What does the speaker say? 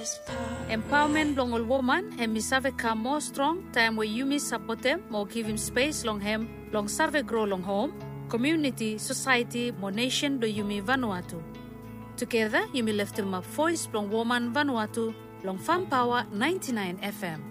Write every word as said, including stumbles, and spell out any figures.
Empowerment long all woman hem misave ka more strong time where you miss support them more give him space long hem long serve grow long home community society more nation do yumi Vanuatu. Together you may lift him up voice long woman Vanuatu long Farm Power ninety-nine F M.